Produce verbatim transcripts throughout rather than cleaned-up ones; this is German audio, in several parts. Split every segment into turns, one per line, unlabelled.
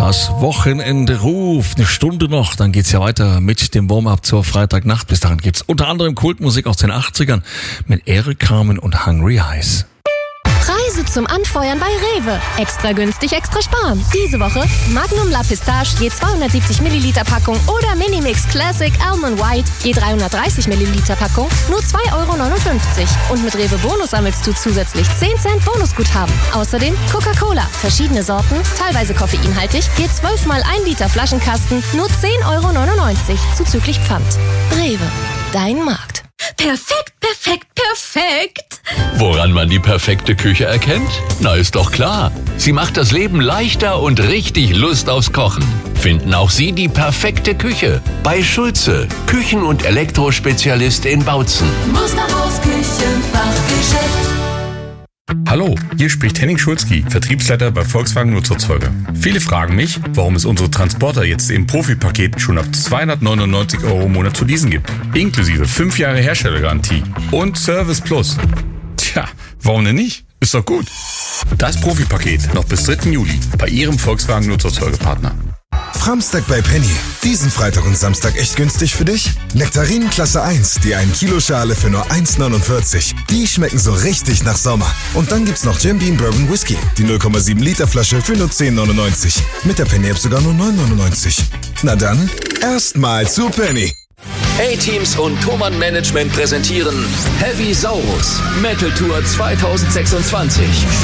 Das Wochenende ruft. Eine Stunde noch, dann geht's ja weiter mit dem Warm-Up zur Freitagnacht. Bis dahin gibt's unter anderem Kultmusik aus den achtzigern mit Eric Carmen und Hungry Eyes.
Preise zum Anfeuern bei Rewe. Extra günstig, extra sparen. Diese Woche Magnum La Pistache je zweihundertsiebzig Milliliter Packung oder Minimix Classic Almond White je dreihundertdreißig Milliliter Packung nur zwei Euro neunundfünfzig. Und mit Rewe Bonus sammelst du zusätzlich zehn Cent Bonusguthaben. Außerdem Coca-Cola, verschiedene Sorten, teilweise koffeinhaltig, je zwölf mal ein Liter Flaschenkasten nur zehn Euro neunundneunzig zuzüglich Pfand. Rewe, dein Markt.
Perfekt, perfekt, perfekt.
Woran man die perfekte Küche erkennt? Na, ist doch klar. Sie macht das Leben leichter und richtig Lust aufs Kochen. Finden auch Sie die perfekte Küche bei Schulze, Küchen- und Elektrospezialist in Bautzen.
Musterhaus Küchenfachgeschäft.
Hallo, hier spricht Henning Schulzki, Vertriebsleiter bei Volkswagen Nutzerzeuger. Viele fragen mich, warum es unsere Transporter jetzt im Profipaket schon ab zweihundertneunundneunzig Euro im Monat zu leasen gibt. Inklusive fünf Jahre Herstellergarantie und Service Plus. Tja, warum denn nicht? Ist doch gut. Das Profipaket noch bis dritten Juli bei Ihrem Volkswagen Nutzerzeugerpartner.
Framstack bei Penny. Diesen Freitag und Samstag echt günstig für dich? Nektarinen Klasse eins, die ein Kilo Schale für nur eins neunundvierzig. Die schmecken so richtig nach Sommer. Und dann gibt's noch Jim Beam Bourbon Whisky, die null Komma sieben Liter Flasche für nur zehn neunundneunzig. Mit der Penny App sogar nur neun neunundneunzig. Na dann, erstmal zu Penny.
A-Teams und Thomann Management präsentieren Heavy Saurus Metal Tour zweitausendsechsundzwanzig.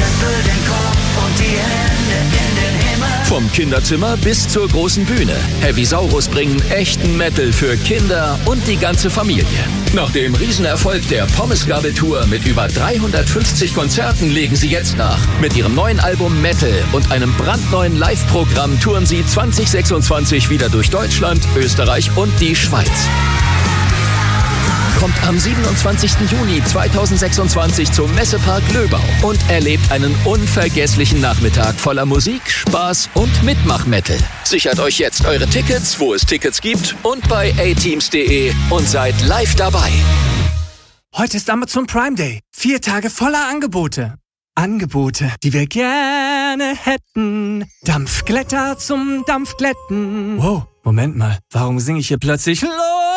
Vom Kinderzimmer bis zur großen Bühne. Heavy Saurus bringen echten Metal für Kinder und die ganze Familie. Nach dem Riesenerfolg der Pommesgabel-Tour mit über dreihundertfünfzig Konzerten legen sie jetzt nach. Mit ihrem neuen Album Metal und einem brandneuen Live-Programm touren sie zwanzig sechsundzwanzig wieder durch Deutschland, Österreich und die Schweiz. Kommt am siebenundzwanzigsten Juni zweitausendsechsundzwanzig zum Messepark Löbau und erlebt einen unvergesslichen Nachmittag voller Musik, Spaß und Mitmach-Metal. Sichert euch jetzt eure Tickets, wo es Tickets gibt und bei a teams punkt de und seid live dabei.
Heute ist Amazon Prime Day. Vier Tage voller Angebote. Angebote, die wir gerne hätten. Dampfglätter zum Dampfglätten. Wow, Moment mal. Warum singe ich hier plötzlich Los?